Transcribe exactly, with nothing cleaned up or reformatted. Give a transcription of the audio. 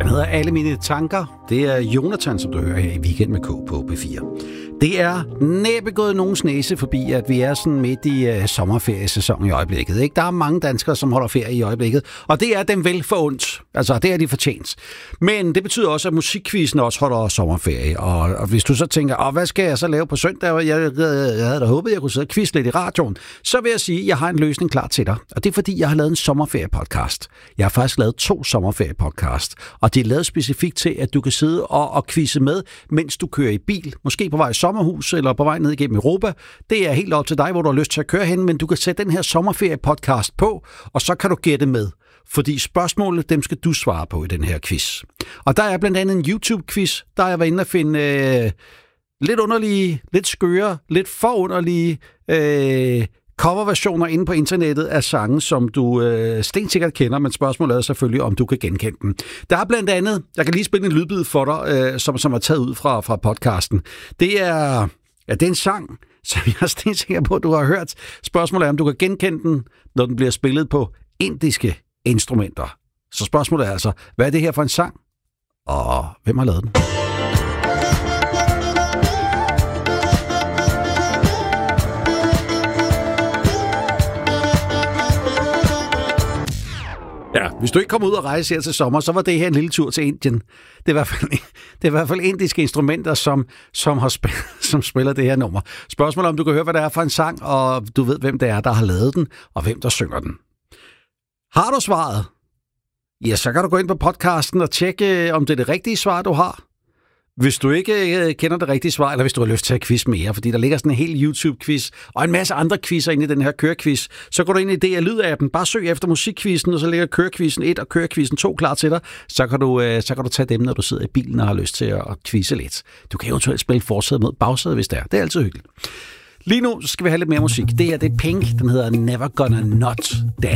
Den hedder Alle mine tanker. Det er Jonathan, som du hører her i Weekend med K på P fire. Det er næppe gået nogens næse forbi, at vi er sådan midt i uh, sommerferiesæsonen i øjeblikket. Ikke? Der er mange danskere, som holder ferie i øjeblikket, og det er dem vel forundt. Altså, det er de fortjent. Men det betyder også, at musikquizzen også holder sommerferie. Og, og hvis du så tænker, Åh, hvad skal jeg så lave på søndag? Jeg, jeg, jeg havde da håbet, jeg kunne sidde og quizze lidt i radioen. Så vil jeg sige, at jeg har en løsning klar til dig. Og det er, fordi jeg har lavet en sommerferiepodcast. Jeg har faktisk lavet to sommerferiepodcast. Og det er lavet specifikt til, at du kan sidde og, og quizze med, mens du kører i bil. Måske på vej i sommerhus eller på vej ned igennem Europa. Det er helt op til dig, hvor du har lyst til at køre hen, men du kan sætte den her sommerferiepodcast på, og så kan du gætte med. Fordi spørgsmålene, dem skal du svare på i den her quiz. Og der er blandt andet en YouTube-quiz, der er jeg været inde at finde øh, lidt underlige, lidt skøre, lidt forunderlige øh, coverversioner inde på internettet af sange, som du øh, stensikkert kender, men spørgsmålet er selvfølgelig, om du kan genkende dem. Der er blandt andet, jeg kan lige spille en lydbid for dig, øh, som, som er taget ud fra, fra podcasten. Det er, ja, det er en sang, som jeg er stensikker på, at du har hørt. Spørgsmålet er, om du kan genkende den, når den bliver spillet på indiske instrumenter. Så spørgsmålet er altså, hvad er det her for en sang? Og hvem har lavet den? Ja, hvis du ikke kommer ud og rejse her til sommer, så var det her en lille tur til Indien. Det er i hvert fald, det er i hvert fald indiske instrumenter, som, som, har spil, som spiller det her nummer. Spørgsmålet om du kan høre, hvad det er for en sang, og du ved, hvem det er, der har lavet den, og hvem der synger den. Har du svaret? Ja, så kan du gå ind på podcasten og tjekke, om det er det rigtige svar, du har. Hvis du ikke kender det rigtige svar, eller hvis du har lyst til at quiz mere, fordi der ligger sådan en hel YouTube-quiz og en masse andre quizzer inde i den her kørequiz, så går du ind i D R Lyd-appen, bare søg efter musikquizzen, og så ligger kørequizzen et og kørequizzen to klar til dig. Så kan, du, så kan du tage dem, når du sidder i bilen og har lyst til at quizze lidt. Du kan eventuelt spille forsæde mod bagsæde, hvis det er. Det er altid hyggeligt. Lige nu skal vi have lidt mere musik. Det her, det er Pink. Den hedder Never Gonna Not Dance.